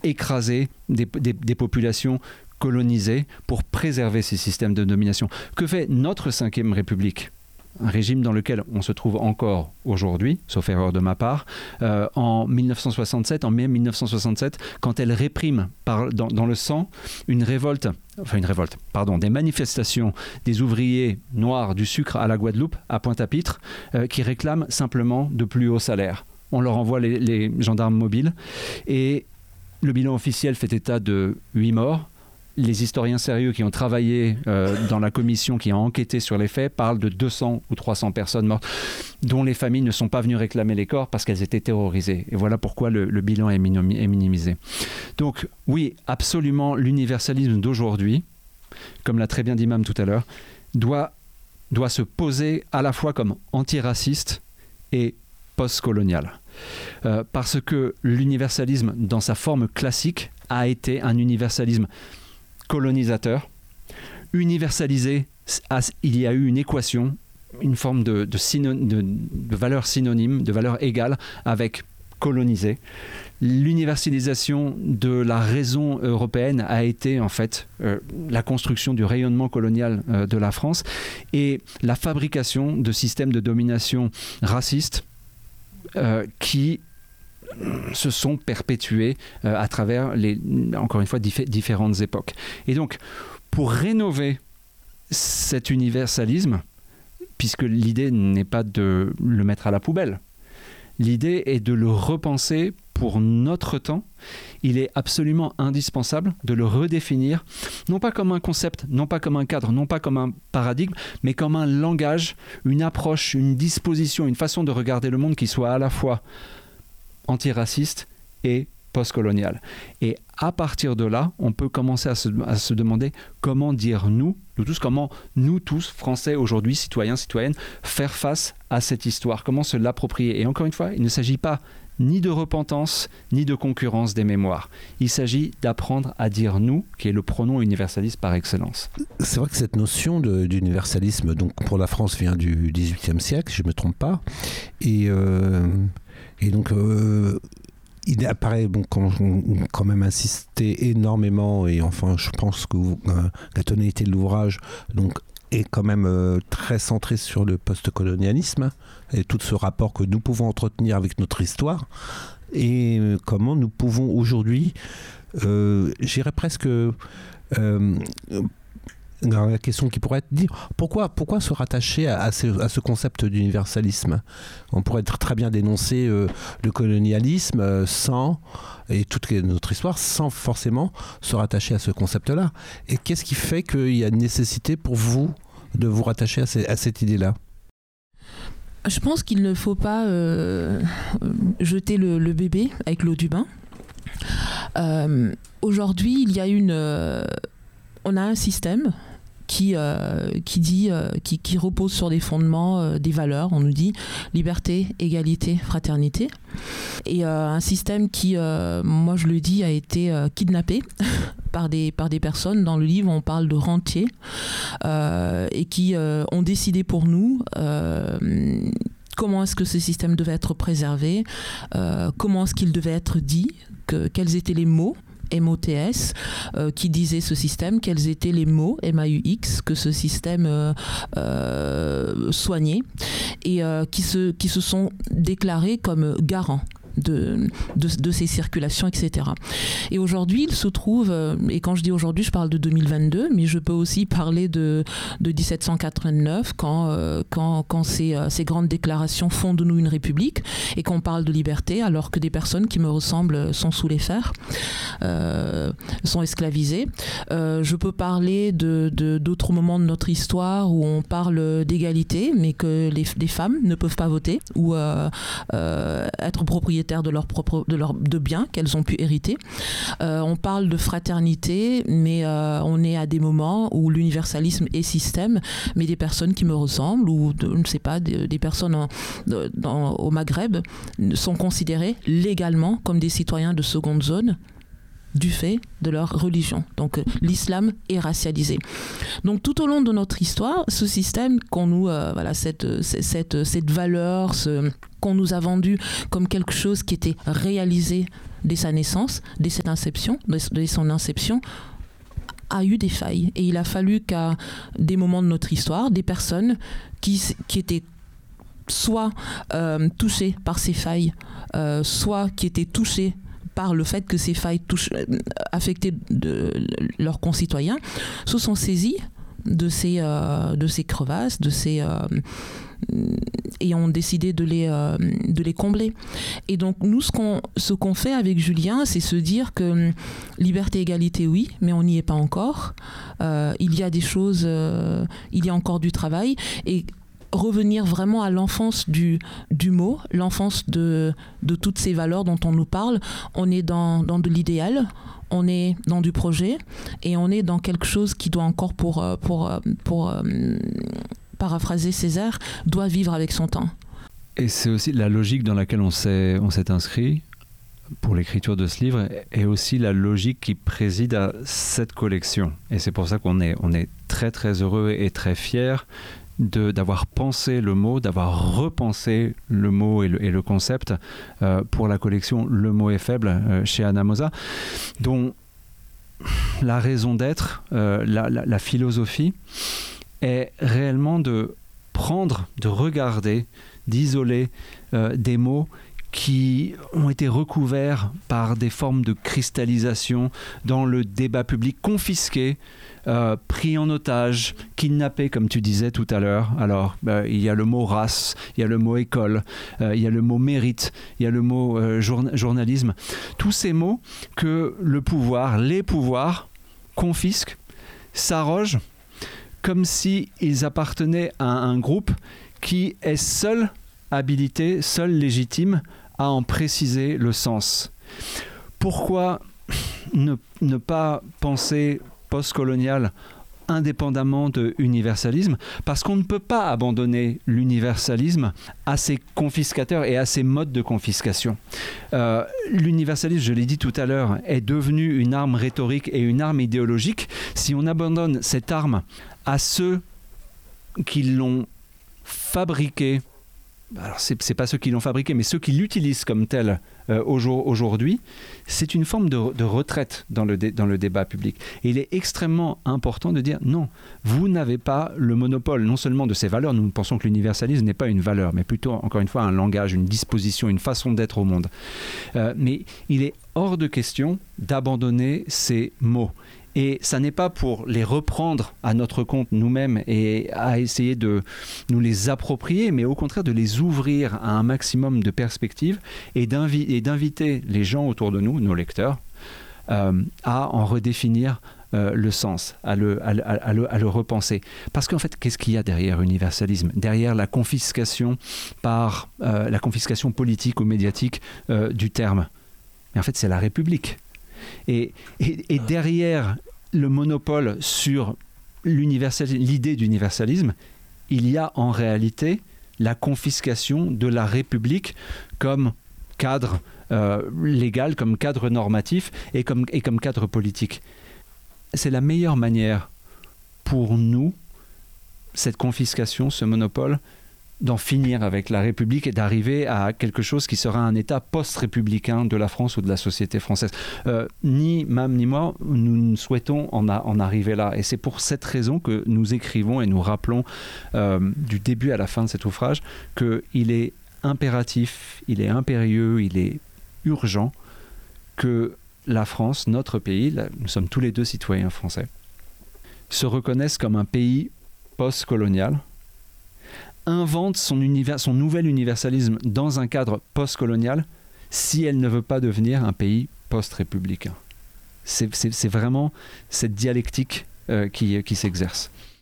écraser des populations colonisées pour préserver ces systèmes de domination. Que fait notre Ve République ? Un régime dans lequel on se trouve encore aujourd'hui, sauf erreur de ma part, en mai 1967, quand elle réprime dans le sang des manifestations des ouvriers noirs du sucre à la Guadeloupe, à Pointe-à-Pitre, qui réclament simplement de plus hauts salaires. On leur envoie les gendarmes mobiles et le bilan officiel fait état de 8 morts. Les historiens sérieux qui ont travaillé dans la commission qui a enquêté sur les faits parlent de 200 ou 300 personnes mortes dont les familles ne sont pas venues réclamer les corps parce qu'elles étaient terrorisées. Et voilà pourquoi le bilan est minimisé. Donc oui, absolument, l'universalisme d'aujourd'hui, comme l'a très bien dit Mam tout à l'heure, doit se poser à la fois comme antiraciste et post-colonial. Parce que l'universalisme, dans sa forme classique, a été un universalisme colonisateur, universalisé. Il y a eu une équation, une forme de valeur synonyme, de valeur égale avec colonisé. L'universalisation de la raison européenne a été en fait la construction du rayonnement colonial de la France et la fabrication de systèmes de domination racistes qui se sont perpétués à travers encore une fois différentes époques. Et donc, pour rénover cet universalisme, puisque l'idée n'est pas de le mettre à la poubelle, l'idée est de le repenser pour notre temps. Il est absolument indispensable de le redéfinir, non pas comme un concept, non pas comme un cadre, non pas comme un paradigme, mais comme un langage, une approche, une disposition, une façon de regarder le monde qui soit à la fois antiraciste et postcolonial. Et à partir de là, on peut commencer à se demander comment dire comment nous tous, Français aujourd'hui, citoyens, citoyennes, faire face à cette histoire, comment se l'approprier. Et encore une fois, il ne s'agit pas ni de repentance, ni de concurrence des mémoires. Il s'agit d'apprendre à dire nous, qui est le pronom universaliste par excellence. C'est vrai que cette notion d'universalisme, donc pour la France, vient du XVIIIe siècle, si je ne me trompe pas. Et donc, il apparaît quand même insisté énormément, et enfin, je pense que la tonalité de l'ouvrage est quand même très centrée sur le post-colonialisme et tout ce rapport que nous pouvons entretenir avec notre histoire et comment nous pouvons aujourd'hui, j'irais presque... la question qui pourrait être dit, pourquoi se rattacher à ce concept d'universalisme ? On pourrait très bien dénoncer le colonialisme et toute notre histoire sans forcément se rattacher à ce concept-là. Et qu'est-ce qui fait qu'il y a une nécessité pour vous de vous rattacher à cette idée-là ? Je pense qu'il ne faut pas jeter le bébé avec l'eau du bain. Aujourd'hui, on a un système qui repose sur des fondements, des valeurs. On nous dit liberté, égalité, fraternité. Et un système qui, moi je le dis, a été kidnappé par des personnes. Dans le livre, on parle de rentiers et qui ont décidé pour nous comment est-ce que ce système devait être préservé, comment est-ce qu'il devait être dit, quels étaient les mots MOTS qui disait ce système, quels étaient les mots MAUX que ce système soignait et qui se sont déclarés comme garants de ces circulations, etc. Et aujourd'hui, il se trouve, et quand je dis aujourd'hui, je parle de 2022, mais je peux aussi parler de 1789, quand ces grandes déclarations font de nous une république, et qu'on parle de liberté, alors que des personnes qui me ressemblent sont sous les fers, sont esclavisées. Je peux parler d'autres moments de notre histoire où on parle d'égalité, mais que les femmes ne peuvent pas voter, ou être propriétaires de biens qu'elles ont pu hériter. On parle de fraternité, mais on est à des moments où l'universalisme est système, mais des personnes qui me ressemblent, ou je ne sais pas, des personnes au Maghreb sont considérées légalement comme des citoyens de seconde zone du fait de leur religion. Donc l'islam est racialisé. Donc tout au long de notre histoire, ce système qu'on nous, cette valeur, qu'on nous a vendu comme quelque chose qui était réalisé dès sa naissance, dès son inception, a eu des failles. Et il a fallu qu'à des moments de notre histoire, des personnes qui étaient soit touchées par ces failles, soit qui étaient touchées par le fait que ces failles affectaient leurs concitoyens, se sont saisis de ces crevasses, et ont décidé de les combler. Et donc nous, ce qu'on fait avec Julien, c'est se dire que liberté, égalité, oui, mais on n'y est pas encore. Il y a des choses, il y a encore du travail, et revenir vraiment à l'enfance du mot, l'enfance de toutes ces valeurs dont on nous parle. On est dans de l'idéal, on est dans du projet, et on est dans quelque chose qui doit encore, pour paraphraser Césaire, doit vivre avec son temps. Et c'est aussi la logique dans laquelle on s'est inscrit pour l'écriture de ce livre, et aussi la logique qui préside à cette collection. Et c'est pour ça qu'on est très très heureux et très fiers d'avoir pensé le mot, d'avoir repensé le mot et le concept pour la collection Le mot est faible chez Anamosa, dont la raison d'être, la philosophie est réellement de prendre, de regarder, d'isoler des mots qui ont été recouverts par des formes de cristallisation dans le débat public, confisqués, pris en otage, kidnappés, comme tu disais tout à l'heure. Alors, il y a le mot race, il y a le mot école, il y a le mot mérite, il y a le mot journalisme. Tous ces mots que les pouvoirs confisquent, s'arrogent, comme s'ils appartenaient à un groupe qui est seul habilité, seul légitime à en préciser le sens. Pourquoi ne pas penser postcolonial indépendamment de universalisme? Parce qu'on ne peut pas abandonner l'universalisme à ses confiscateurs et à ses modes de confiscation. L'universalisme, je l'ai dit tout à l'heure, est devenu une arme rhétorique et une arme idéologique. Si on abandonne cette arme à ceux qui l'ont fabriquée, alors c'est pas ceux qui l'ont fabriqué, mais ceux qui l'utilisent comme tel aujourd'hui, c'est une forme de retraite dans le débat public. Et il est extrêmement important de dire non, vous n'avez pas le monopole non seulement de ces valeurs. Nous pensons que l'universalisme n'est pas une valeur, mais plutôt, encore une fois, un langage, une disposition, une façon d'être au monde. Mais il est hors de question d'abandonner ces mots. Et ça n'est pas pour les reprendre à notre compte nous-mêmes et à essayer de nous les approprier, mais au contraire de les ouvrir à un maximum de perspectives et d'inviter les gens autour de nous, nos lecteurs, à en redéfinir le sens, à le repenser. Parce qu'en fait, qu'est-ce qu'il y a derrière l'universalisme ? Derrière la confiscation la confiscation politique ou médiatique du terme. Mais en fait, c'est la République. Et derrière le monopole sur l'idée d'universalisme, il y a en réalité la confiscation de la République comme cadre légal, comme cadre normatif et comme cadre politique. C'est la meilleure manière pour nous, cette confiscation, ce monopole, d'en finir avec la République et d'arriver à quelque chose qui sera un État post-républicain de la France ou de la société française. Ni Mam ni moi, nous souhaitons en arriver là. Et c'est pour cette raison que nous écrivons et nous rappelons du début à la fin de cet ouvrage qu'il est impératif, il est impérieux, il est urgent que la France, notre pays, nous sommes tous les deux citoyens français, se reconnaissent comme un pays post-colonial, invente son nouvel universalisme dans un cadre post-colonial si elle ne veut pas devenir un pays post-républicain. C'est vraiment cette dialectique qui s'exerce.